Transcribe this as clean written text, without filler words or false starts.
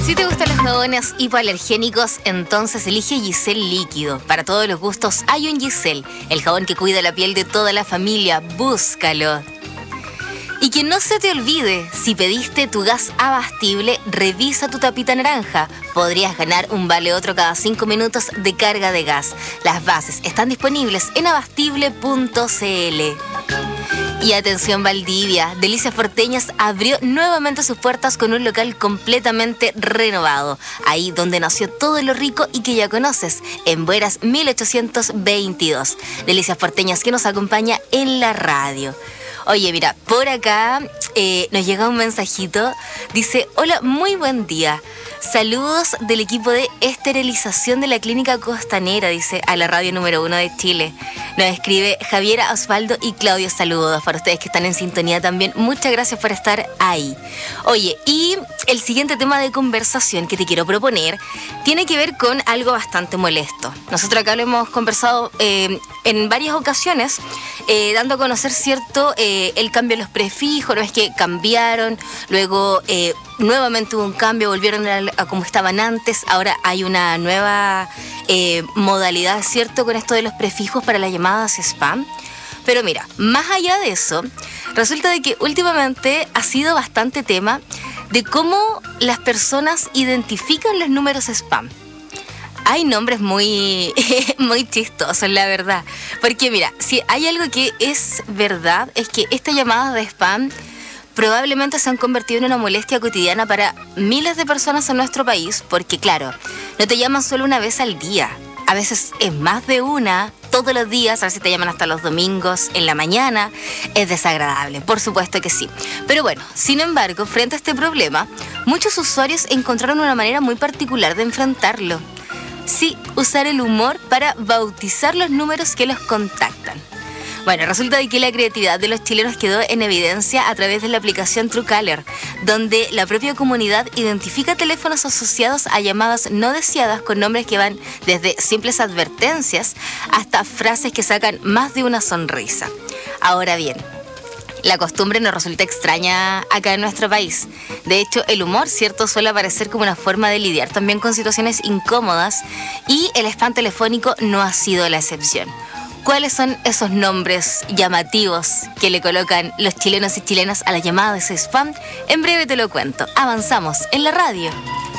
Si te gustan los jabones hipoalergénicos, entonces elige Giselle Líquido. Para todos los gustos hay un Giselle, el jabón que cuida la piel de toda la familia. Búscalo. Y que no se te olvide, si pediste tu gas Abastible, revisa tu tapita naranja. Podrías ganar un vale otro cada 5 minutos de carga de gas. Las bases están disponibles en abastible.cl. Y atención Valdivia, Delicias Porteñas abrió nuevamente sus puertas con un local completamente renovado. Ahí donde nació todo lo rico y que ya conoces, en Bueras 1822. Delicias Porteñas que nos acompaña en la radio. Oye, mira, por acá nos llega un mensajito. Dice, hola, muy buen día. Saludos del equipo de esterilización de la Clínica Costanera, dice, a la radio número 1 de Chile. Nos escribe Javiera, Osvaldo y Claudio. Saludos para ustedes que están en sintonía también. Muchas gracias por estar ahí. Oye, y el siguiente tema de conversación que te quiero proponer tiene que ver con algo bastante molesto. Nosotros acá lo hemos conversado en varias ocasiones, dando a conocer, ¿cierto?, el cambio de los prefijos. No es que cambiaron, luego nuevamente hubo un cambio, volvieron a como estaban antes. Ahora hay una nueva modalidad, ¿cierto?, con esto de los prefijos para las llamadas spam. Pero mira, más allá de eso, resulta de que últimamente ha sido bastante tema de cómo las personas identifican los números spam. Hay nombres muy, muy chistosos, la verdad. Porque mira, si hay algo que es verdad, es que estas llamadas de spam probablemente se han convertido en una molestia cotidiana para miles de personas en nuestro país, porque claro, no te llaman solo una vez al día. A veces es más de una, todos los días, a veces te llaman hasta los domingos, en la mañana. Es desagradable, por supuesto que sí. Pero bueno, sin embargo, frente a este problema, muchos usuarios encontraron una manera muy particular de enfrentarlo. Sí, usar el humor para bautizar los números que los contactan. Bueno, resulta de que la creatividad de los chilenos quedó en evidencia a través de la aplicación Truecaller, donde la propia comunidad identifica teléfonos asociados a llamadas no deseadas con nombres que van desde simples advertencias hasta frases que sacan más de una sonrisa. Ahora bien, la costumbre nos resulta extraña acá en nuestro país. De hecho, el humor, ¿cierto?, suele aparecer como una forma de lidiar también con situaciones incómodas, y el spam telefónico no ha sido la excepción. ¿Cuáles son esos nombres llamativos que le colocan los chilenos y chilenas a las llamadas de spam? En breve te lo cuento. Avanzamos en la radio.